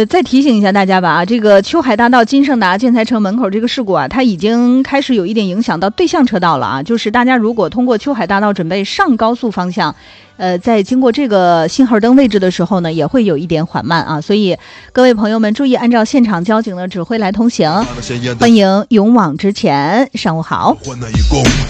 再提醒一下大家吧啊，这个秋海大道金盛达建材城门口这个事故啊，它已经开始有一点影响到对向车道了啊。就是大家如果通过秋海大道准备上高速方向，在经过这个信号灯位置的时候呢，也会有一点缓慢啊。所以各位朋友们注意按照现场交警的指挥来通行。欢迎勇往直前，上午好。